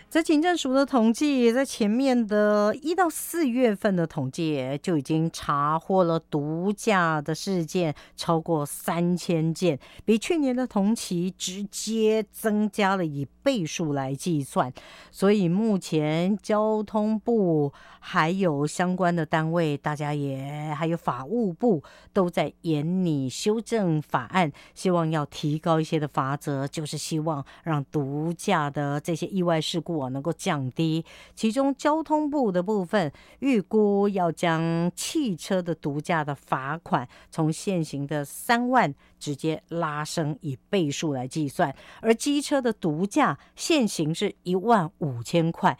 在警政署的统计，在前面的1到4月份的统计就已经查获了毒驾的事件超过3000件，比去年的同期直接增加了以倍数来计算。所以目前交通部还有相关的单位，大家也还有法务部都在研拟修正法案，希望要提高一些的罚则，就是希望让毒驾的这些意外事故能够降低。其中交通部的部分预估要将汽车的毒驾的罚款从现行的3万直接拉升，以倍数来计算，而机车的毒驾现行是15000块，